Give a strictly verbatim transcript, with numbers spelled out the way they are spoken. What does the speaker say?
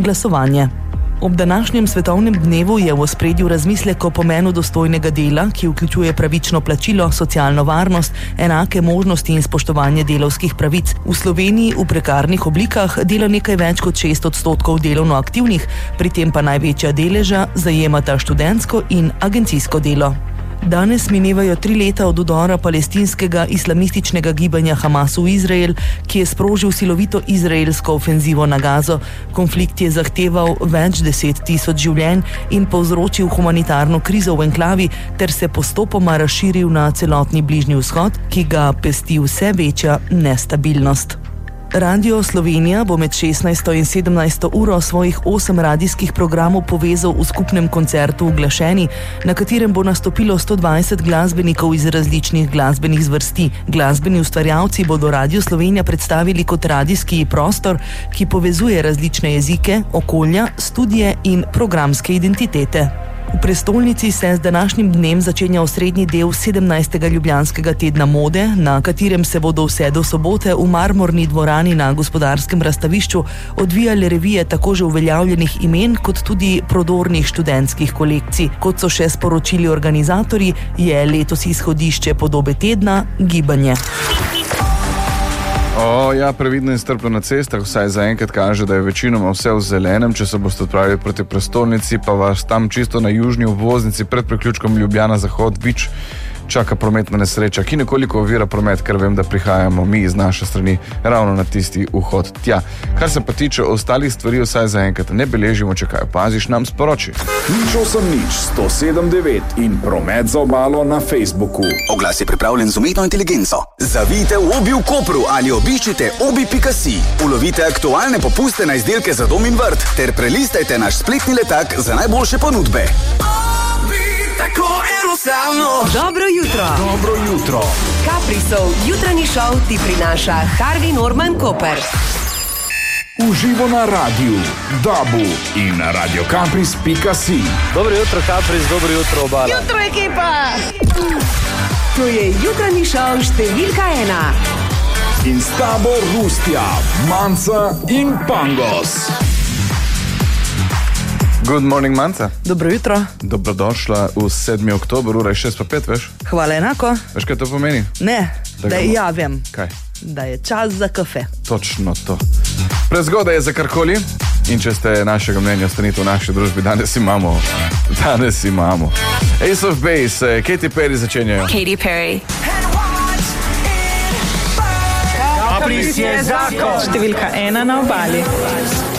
glasovanje. Ob današnjem svetovnem dnevu je v ospredju razmislek o pomenu dostojnega dela, ki vključuje pravično plačilo, socialno varnost, enake možnosti in spoštovanje delavskih pravic. V Sloveniji v prekarnih oblikah dela nekaj več kot šest odstotkov delovno aktivnih, pri tem pa največja deleža zajemata študentsko in agencijsko delo. Danes minevajo tri leta od udora palestinskega islamističnega gibanja Hamas v Izrael, ki je sprožil silovito izraelsko ofenzivo na Gazo. Konflikt je zahteval več deset tisoč življenj in povzročil humanitarno krizo v enklavi ter se postopoma razširil na celotni Bližnji vzhod, ki ga pesti vse večja nestabilnost. Radio Slovenija bo med šestnajsto in sedemnajsto uro svojih osem radijskih programov povezal v skupnem koncertu Uglašeni, na katerem bo nastopilo sto dvajset glasbenikov iz različnih glasbenih zvrsti. Glasbeni ustvarjalci bodo Radio Slovenija predstavili kot radijski prostor, ki povezuje različne jezike, okolja, studije in programske identitete. V prestolnici se z današnjim dnem začenja osrednji del sedemnajstega Ljubljanskega tedna mode, na katerem se bodo vse do sobote v marmorni dvorani na Gospodarskem razstavišču odvijale revije tako že uveljavljenih imen kot tudi prodornih študentskih kolekcij. Kot so še sporočili organizatorji, je letos izhodišče podobe tedna gibanje. O, ja, previdno in strpno na cestah, vsaj zaenkrat kaže, da je večinoma vse v zelenem. Če se boste odpravili proti prestolnici, pa vas tam čisto na južni obvoznici pred priključkom Ljubljana Zahod Vič čaka prometna nesreča, ki nekoliko ovira promet, ker vem, da prihajamo mi iz naše strani ravno na tisti vhod tja. Kar se pa tiče ostalih stvari, vsaj zaenkrat ne beležimo, če kaj opaziš, nam sporoči. Nič osem nič sto sedem devet in promet za obalo na Facebooku. Oglas je pripravljen z umetno inteligenco. Zavijte v Obi v Kopru ali obiščite obi pika si. Ulovite aktualne popuste na izdelke za dom in vrt ter prelistajte naš spletni letak za najboljše ponudbe. Tako enostavno. Dobro jutro. Dobro jutro. Caprisov jutranji šov ti prinaša Harvey Norman Koper. Uživo na radiju, Dabu in na radio capris pika si. Dobro jutro, Capris, dobro jutro, obala. Jutro, ekipa. To je jutranji šov številka ena. In s tabo Rustja, Manca in Pangos. Good morning, Manca. Dobro jutro. Dobrodošla v sedmi oktober, ura je šest pa pet, veš? Hvala enako. Veš, kaj to pomeni? Ne, da, da ja vem. Kaj? Da je čas za kafe. Točno to. Prezgodaj je za karkoli in če ste našega mnenja, ostanite v naši družbi. Danes imamo, danes imamo Ace of Base, Katy Perry začenjajo. Katy Perry. Capris je zakon. Številka ena na obali.